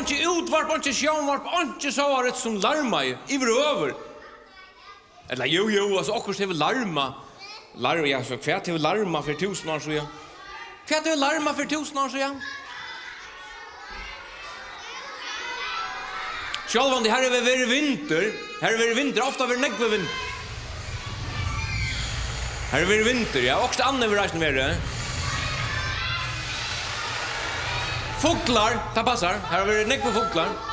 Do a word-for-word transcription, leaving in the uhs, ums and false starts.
inte utvarp, inte sjönvarp, inte så var det som larma i över. Eller jo, jo, alltså också det larma. Larma, ja, så kvärt det larma för tusen år så ja. Kvärt det larma för tusen år så ja. Självan det här är väl vinter. Här är väl vinter, ofta är det nägg vinter. Här är väl vinter, ja. Också andra över resten är det. Fåglar, det passar. Här har vi nägg på fåglar.